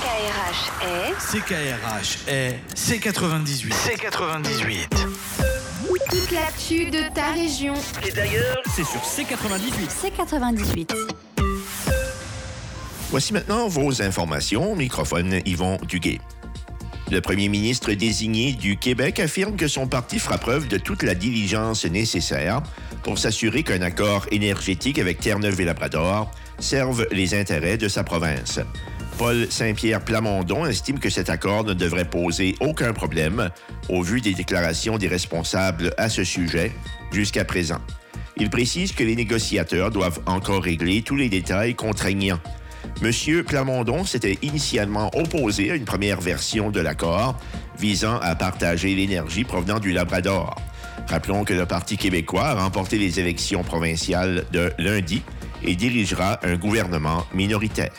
CKRH est C98. C98. Toute l'actu de ta région. Et d'ailleurs, c'est sur C98. C98. Voici maintenant vos informations. Microphone Yvon Duguay. Le premier ministre désigné du Québec affirme que son parti fera preuve de toute la diligence nécessaire pour s'assurer qu'un accord énergétique avec Terre-Neuve et Labrador serve les intérêts de sa province. Paul Saint-Pierre Plamondon estime que cet accord ne devrait poser aucun problème au vu des déclarations des responsables à ce sujet jusqu'à présent. Il précise que les négociateurs doivent encore régler tous les détails contraignants. M. Plamondon s'était initialement opposé à une première version de l'accord visant à partager l'énergie provenant du Labrador. Rappelons que le Parti québécois a remporté les élections provinciales de lundi et dirigera un gouvernement minoritaire.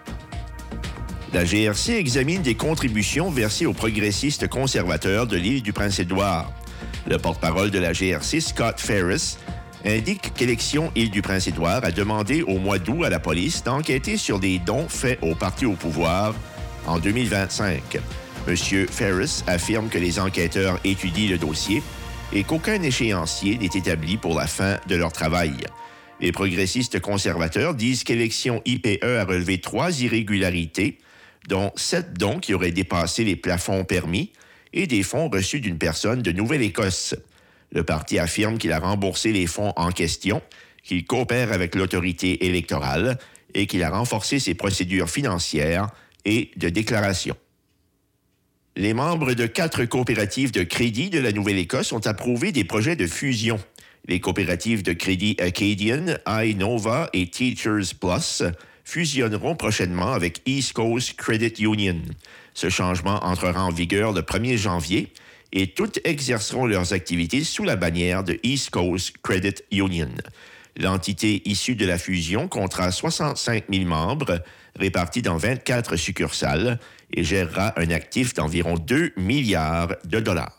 La GRC examine des contributions versées aux progressistes conservateurs de l'île du Prince-Édouard. Le porte-parole de la GRC, Scott Ferris, indique qu'Élection Île-du-Prince-Édouard a demandé au mois d'août à la police d'enquêter sur des dons faits au parti au pouvoir en 2025. M. Ferris affirme que les enquêteurs étudient le dossier et qu'aucun échéancier n'est établi pour la fin de leur travail. Les progressistes conservateurs disent qu'Élection IPE a relevé 3 irrégularités, dont 7 dons qui auraient dépassé les plafonds permis et des fonds reçus d'une personne de Nouvelle-Écosse. Le parti affirme qu'il a remboursé les fonds en question, qu'il coopère avec l'autorité électorale et qu'il a renforcé ses procédures financières et de déclaration. Les membres de 4 coopératives de crédit de la Nouvelle-Écosse ont approuvé des projets de fusion. Les coopératives de crédit Acadian, iNova et Teachers Plus fusionneront prochainement avec East Coast Credit Union. Ce changement entrera en vigueur le 1er janvier et toutes exerceront leurs activités sous la bannière de East Coast Credit Union. L'entité issue de la fusion comptera 65 000 membres répartis dans 24 succursales et gérera un actif d'environ 2 milliards de dollars.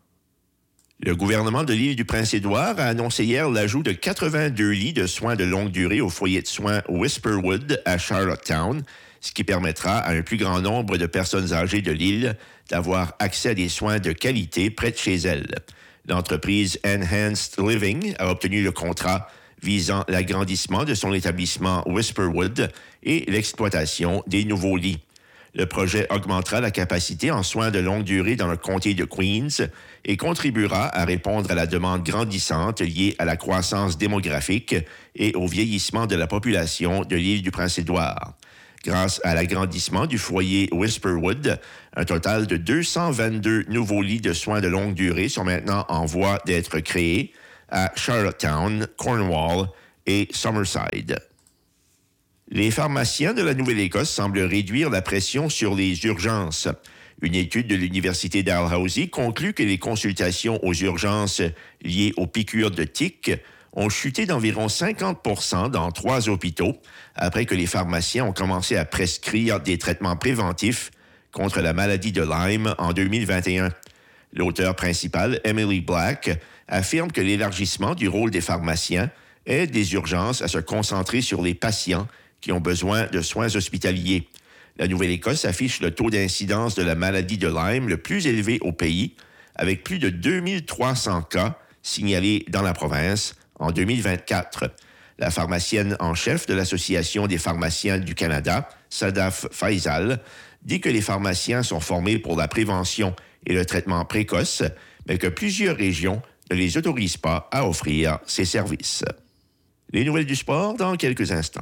Le gouvernement de l'île du Prince-Édouard a annoncé hier l'ajout de 82 lits de soins de longue durée au foyer de soins Whisperwood à Charlottetown, ce qui permettra à un plus grand nombre de personnes âgées de l'île d'avoir accès à des soins de qualité près de chez elles. L'entreprise Enhanced Living a obtenu le contrat visant l'agrandissement de son établissement Whisperwood et l'exploitation des nouveaux lits. Le projet augmentera la capacité en soins de longue durée dans le comté de Queens et contribuera à répondre à la demande grandissante liée à la croissance démographique et au vieillissement de la population de l'île du Prince-Édouard. Grâce à l'agrandissement du foyer Whisperwood, un total de 222 nouveaux lits de soins de longue durée sont maintenant en voie d'être créés à Charlottetown, Cornwall et Summerside. Les pharmaciens de la Nouvelle-Écosse semblent réduire la pression sur les urgences. Une étude de l'Université Dalhousie conclut que les consultations aux urgences liées aux piqûres de tiques ont chuté d'environ 50 % dans 3 hôpitaux après que les pharmaciens ont commencé à prescrire des traitements préventifs contre la maladie de Lyme en 2021. L'auteure principale, Emily Black, affirme que l'élargissement du rôle des pharmaciens aide les urgences à se concentrer sur les patients qui ont besoin de soins hospitaliers. La Nouvelle-Écosse affiche le taux d'incidence de la maladie de Lyme le plus élevé au pays, avec plus de 2300 cas signalés dans la province en 2024. La pharmacienne en chef de l'Association des pharmaciens du Canada, Sadaf Faisal, dit que les pharmaciens sont formés pour la prévention et le traitement précoce, mais que plusieurs régions ne les autorisent pas à offrir ces services. Les nouvelles du sport dans quelques instants.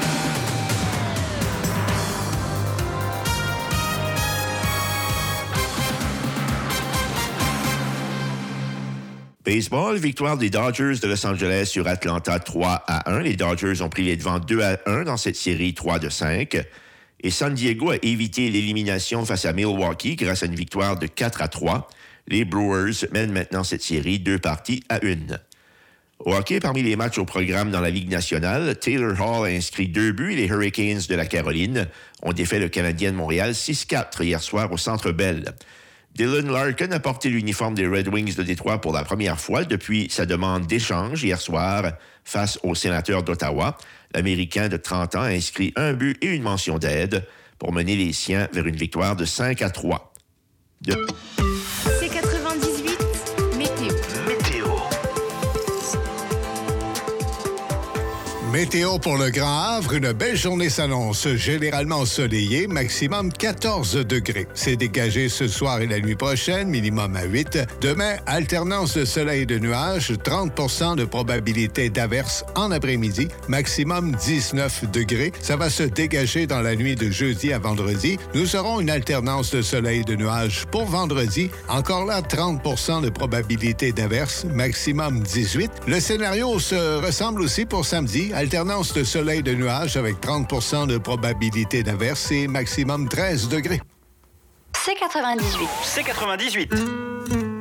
Baseball, victoire des Dodgers de Los Angeles sur Atlanta 3-1. Les Dodgers ont pris les devants 2-1 dans cette série 3-5. Et San Diego a évité l'élimination face à Milwaukee grâce à une victoire de 4-3. Les Brewers mènent maintenant cette série 2-1. Au hockey, parmi les matchs au programme dans la Ligue nationale, Taylor Hall a inscrit 2 buts et les Hurricanes de la Caroline ont défait le Canadien de Montréal 6-4 hier soir au Centre Bell. Dylan Larkin a porté l'uniforme des Red Wings de Détroit pour la première fois depuis sa demande d'échange hier soir face aux Sénateurs d'Ottawa. L'Américain de 30 ans a inscrit 1 but et une mention d'aide pour mener les siens vers une victoire de 5-3. C98, météo. Météo pour le Grand Havre, une belle journée s'annonce, généralement ensoleillée, maximum 14 degrés. C'est dégagé ce soir et la nuit prochaine, minimum à 8. Demain, alternance de soleil et de nuages, 30 % de probabilité d'averse en après-midi, maximum 19 degrés. Ça va se dégager dans la nuit de jeudi à vendredi. Nous aurons une alternance de soleil et de nuages pour vendredi. Encore là, 30 % de probabilité d'averse, maximum 18. Le scénario se ressemble aussi pour samedi. Alternance de soleil et de nuages avec 30 % de probabilité d'averse et maximum 13 degrés. C98. C98.